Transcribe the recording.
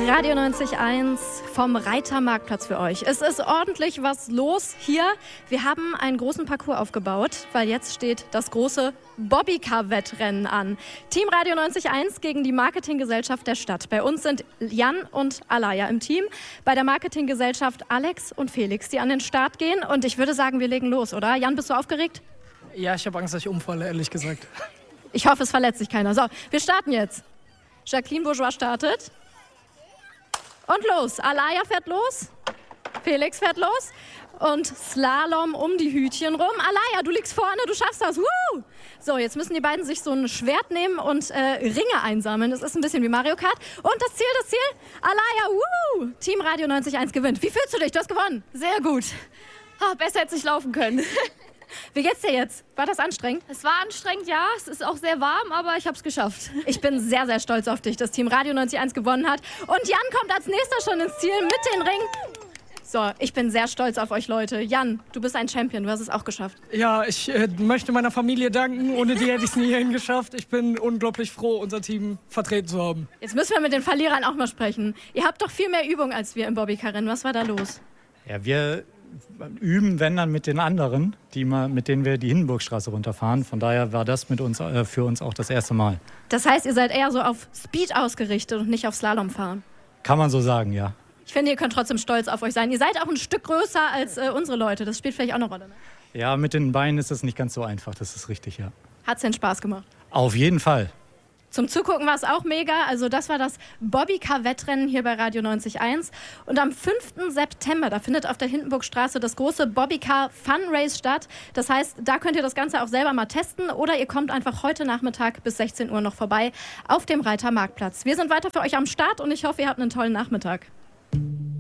Radio 90.1 vom Reitermarktplatz für euch. Es ist ordentlich was los hier. Wir haben einen großen Parcours aufgebaut, weil jetzt steht das große Bobbycar-Wettrennen an. Team Radio 90.1 gegen die Marketinggesellschaft der Stadt. Bei uns sind Jan und Alaya im Team. Bei der Marketinggesellschaft Alex und Felix, die an den Start gehen. Und ich würde sagen, wir legen los, oder? Jan, bist du aufgeregt? Ja, ich habe Angst, dass ich umfalle, ehrlich gesagt. Ich hoffe, es verletzt sich keiner. So, wir starten jetzt. Jacqueline Bourgeois startet. Und los. Alaya fährt los. Felix fährt los. Und Slalom um die Hütchen rum. Alaya, du liegst vorne, du schaffst das. Woo! So, jetzt müssen die beiden sich so ein Schwert nehmen und Ringe einsammeln. Das ist ein bisschen wie Mario Kart. Und das Ziel. Alaya, woo! Team Radio 90.1 gewinnt. Wie fühlst du dich? Du hast gewonnen. Sehr gut. Besser hätte es nicht laufen können. Wie geht's dir jetzt? War das anstrengend? Es war anstrengend, ja. Es ist auch sehr warm, aber ich habe es geschafft. Ich bin sehr, sehr stolz auf dich, dass Team Radio 90.1 gewonnen hat. Und Jan kommt als nächster schon ins Ziel mit den Ringen. So, ich bin sehr stolz auf euch, Leute. Jan, du bist ein Champion, du hast es auch geschafft. Ja, ich möchte meiner Familie danken. Ohne die hätte ich es nie hierhin geschafft. Ich bin unglaublich froh, unser Team vertreten zu haben. Jetzt müssen wir mit den Verlierern auch mal sprechen. Ihr habt doch viel mehr Übung als wir im Bobbycar-Rennen. Was war da los? Ja, wir üben, wenn dann mit den anderen, mit denen wir die Hindenburgstraße runterfahren. Von daher war das für uns auch das erste Mal. Das heißt, ihr seid eher so auf Speed ausgerichtet und nicht auf Slalom fahren? Kann man so sagen, ja. Ich finde, ihr könnt trotzdem stolz auf euch sein. Ihr seid auch ein Stück größer als unsere Leute. Das spielt vielleicht auch eine Rolle, ne? Ja, mit den Beinen ist das nicht ganz so einfach, das ist richtig, ja. Hat's denn Spaß gemacht? Auf jeden Fall. Zum Zugucken war es auch mega. Also das war das Bobbycar-Wettrennen hier bei Radio 90.1. Und am 5. September, da findet auf der Hindenburgstraße das große Bobbycar-Fun-Race statt. Das heißt, da könnt ihr das Ganze auch selber mal testen. Oder ihr kommt einfach heute Nachmittag bis 16 Uhr noch vorbei auf dem Reitermarktplatz. Wir sind weiter für euch am Start und ich hoffe, ihr habt einen tollen Nachmittag.